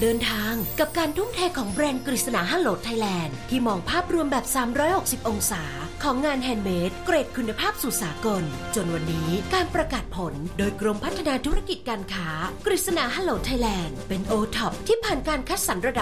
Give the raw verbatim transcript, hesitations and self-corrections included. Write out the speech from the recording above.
เดินทางกับการทุ่มเทของแบรนด์กฤษณาฮัลโหลไทยแลนด์ที่มองภาพรวมแบบสามร้อยหกสิบองศาของงานแฮนด์เมดเกรดคุณภาพสู่สากลจนวันนี้การประกาศผลโดยกรมพัฒนาธุรกิจการค้ากฤษณาฮัลโหลไทยแลนด์เป็น โอ ท็อป ที่ผ่านการคัดสรรระดับ